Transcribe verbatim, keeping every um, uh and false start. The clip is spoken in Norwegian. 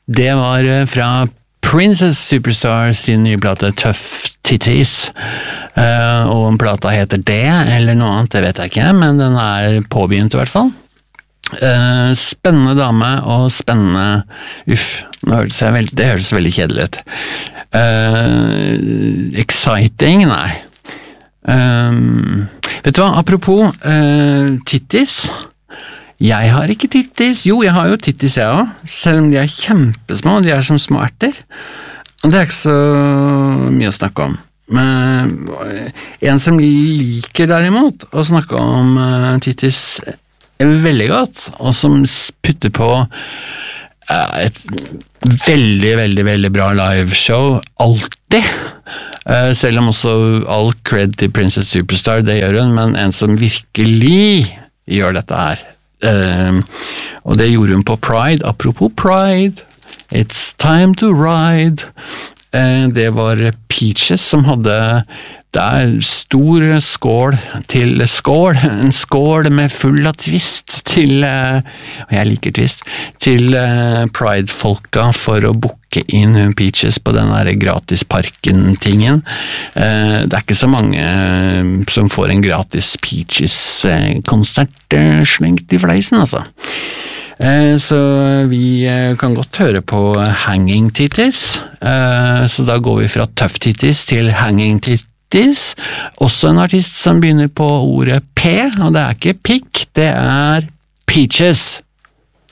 Det var fra Princess Superstar sin nye plate Tough Titties, uh, og om plata heter det, eller noe annet, det vet jeg ikke, men den er påbegynt i hvert fall. Uh, spennende dame, og spennende, uff, nå hørtes jeg veld, det hørtes veldig kjedelig ut. Uh, exciting, nei. Um, vet du hva, apropos uh, tittis, jeg har ikke tittis, jo jeg har jo tittis jeg også, selv om de er kjempesmå, de er som små erter, og det er ikke så mye å snakke om. Men en som liker derimot å snakke om uh, tittis veldig godt, og som putter på uh, et veldig, veldig, veldig bra liveshow, alltid, uh, selv om også all cred til Princess Superstar, det gjør hun, men en som virkelig gjør dette her. Uh, og det gjorde hun på Pride, apropos Pride, It's Time to Ride, uh, det var Peaches som hadde det er stor skål til skål, en skål med full av twist til, og jeg liker twist, til Pride-folka for å booke inn Peaches på den der gratisparken-tingen. Det er ikke så mange som får en gratis Peaches-konsert slengt i fleisen, altså. Så vi kan godt høre på Hanging Titties, så da går vi fra Tough Titties til Hanging Titties, også en artist som begynner på ordet P, og det er ikke pikk, det er Peaches.